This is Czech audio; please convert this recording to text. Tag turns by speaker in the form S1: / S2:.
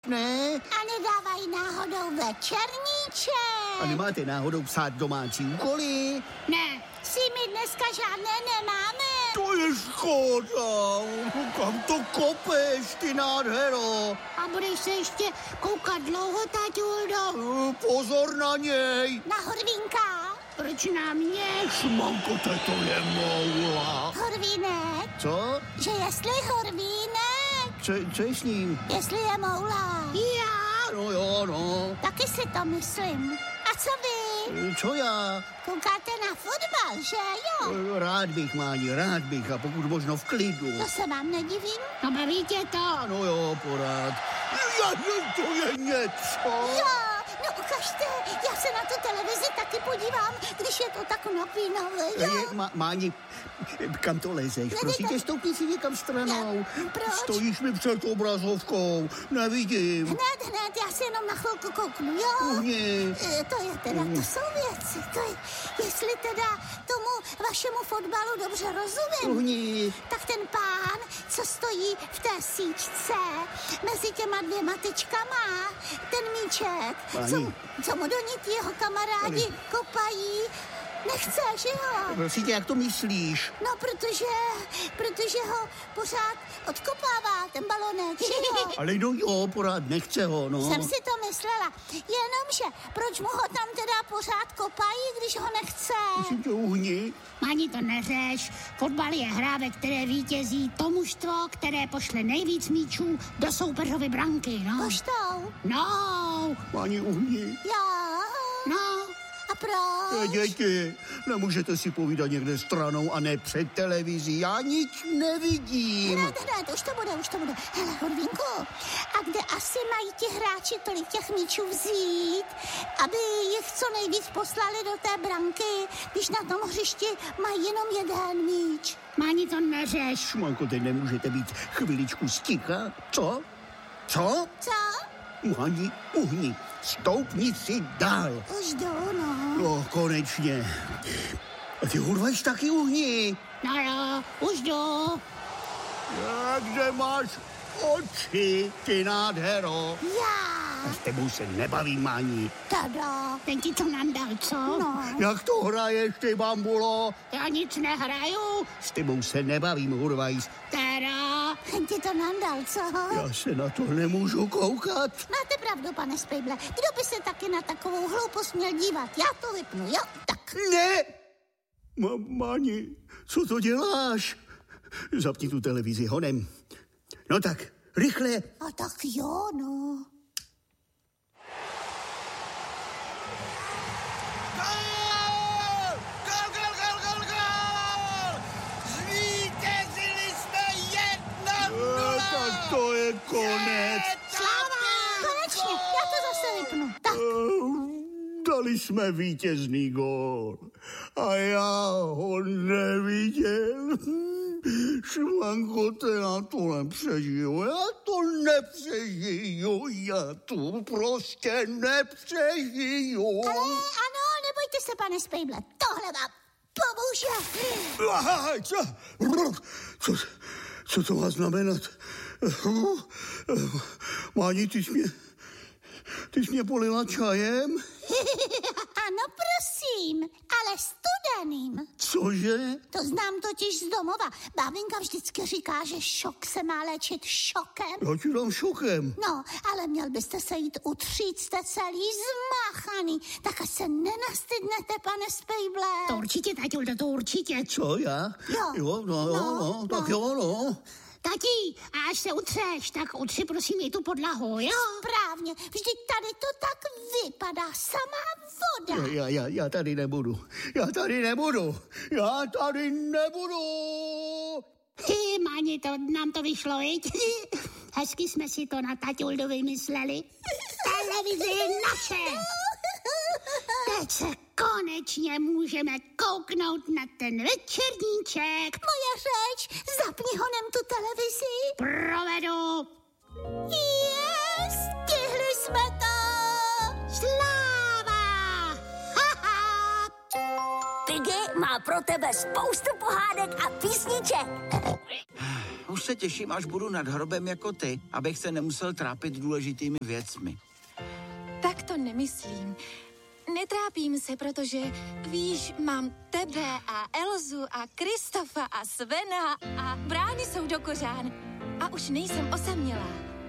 S1: Ne?
S2: A nedávají náhodou večerníček?
S1: A nemáte náhodou psát domácí úkoly?
S2: Ne, si my dneska žádné nemáme.
S1: To je škoda. Kam to kopeš, ty nádhero?
S2: A budeš se ještě koukat dlouho, táťuldo?
S1: Pozor na něj.
S2: Na Horvínka? Proč na mě?
S1: Šmanko, to je moula.
S2: Horvínek?
S1: Co?
S2: Že jestli Horvínek?
S1: Co je s ním?
S2: Jestli je moula. Já?
S1: No jo, no.
S2: Taky si to myslím. A co vy?
S1: Co já?
S2: Koukáte na fotbal, že jo?
S1: Rád bych, Máni, rád bych a pokud možno v klidu.
S2: To se vám nedivím? No baví tě to.
S1: No jo, porád. To je něco.
S2: Jo, no ukažte, já se na tu televizi taky podívám, když je to tak napínavé.
S1: Máni, kam to lezeš? Prosím tě, stoupni si někam stranou.
S2: Proč?
S1: Stojíš mi před obrazovkou, nevidím.
S2: Hned, já si jenom na chvilku kouknu, jo?
S1: Uhni.
S2: To je teda, to jsou věci, to je, jestli teda tomu vašemu fotbalu dobře rozumím.
S1: Uhni.
S2: Tak ten pán, co stojí v té síčce, mezi těma dvěma tyčkama, ten míček, co mu do ní ti jeho kamarádi kopají, nechce, že jo?
S1: Prosím tě, jak to myslíš?
S2: No, protože ho pořád odkopává ten balonek, že jo?
S1: Ale no jo, pořád nechce ho, no.
S2: Jsem si to myslela. Jenomže, proč mu ho tam teda pořád kopají, když ho nechce?
S1: Prosím tě, uhni.
S3: Ani to neřeš. Fotbal je hra, ve které vítězí to mužstvo, které pošle nejvíc míčů do soupeřovy branky, no.
S2: Poštou?
S3: No.
S1: Máni, uhni.
S2: Jo.
S3: No.
S2: A proč?
S1: Děti, nemůžete si povídat někde stranou a ne před televizí. Já nic nevidím.
S2: Hned, už to bude. Hele, Horvínku, a kde asi mají ti hráči tolik těch míčů vzít, aby jich co nejvíc poslali do té branky, když na tom hřišti mají jenom jeden míč?
S3: Ani to neřeš.
S1: Šmanko, teď nemůžete být chviličku sticha? Co?
S2: Co?
S1: Máni, uhni. Stoupni si dál.
S2: Už jdu, no.
S1: No, konečně. A ty hurvajš taky uhni.
S3: No jo, už jdu.
S1: Kde máš oči, ty nádhero?
S2: Já.
S1: S tebou se nebavím, Máni.
S2: Tada.
S3: Ten ti to nandal, co?
S2: No.
S1: Jak to hraješ, ty bambulo?
S3: Já nic nehraju.
S1: S tebou se nebavím, hurvajs.
S3: Teda.
S2: Ten ti to nandal, co?
S1: Já se na to nemůžu koukat.
S2: Máte pravdu, pane Spejble. Kdo by se taky na takovou hloupost měl dívat? Já to vypnu, jo? Tak.
S1: Ne! Máni, co to děláš? Zapni tu televizi honem. No tak, rychle.
S2: A tak jo, no.
S1: Tak to je konec.
S2: Sláva! Konečně, já to zase vypnu. Tak.
S1: Dali jsme vítězný gól. A já ho neviděl. Šmanko, já to nepřežiju. Já to nepřežiju. Já to prostě nepřežiju.
S2: Ale ano, nebojte se, pane Spejble. Tohle vám pomůže.
S1: Co to má znamenat? Máni, ty jsi mě polila čajem?
S2: Ano, prosím, ale studeným.
S1: Cože?
S2: To znám totiž z domova. Bábinka vždycky říká, že šok se má léčit šokem.
S1: Já ti dám šokem.
S2: No, ale měl byste se jít utřít, jste celý zmáchaný. Tak ať se nenastydnete, pane Spejble.
S3: To určitě, taťuldo, to určitě.
S1: Co, já?
S2: Jo.
S1: No, tak jo, no.
S3: Tati, a až se utřeš, tak utři prosím i tu podlahu, jo?
S2: Správně, vždyť tady to tak vypadá, samá voda.
S1: Já tady nebudu.
S3: Máni, nám to vyšlo, viď? Hezky jsme si to na taťuldu vymysleli. Televize je naše. Teď se konečně můžeme kouknout na ten večerníček.
S2: Moje řeč, zapni honem tu televizi.
S3: Provedu.
S2: Stihli jsme to.
S3: Sláva!
S4: Piggy má pro tebe spoustu pohádek a písniček.
S5: Už
S4: Už se těším, až budu nad hrobem jako ty, abych se nemusel trápit důležitými věcmi.
S5: Tak to nemyslím. Netrápím se, protože, víš, mám tebe a Elzu a Kristofa a Svena a brány jsou do kořán. A už nejsem osamělá.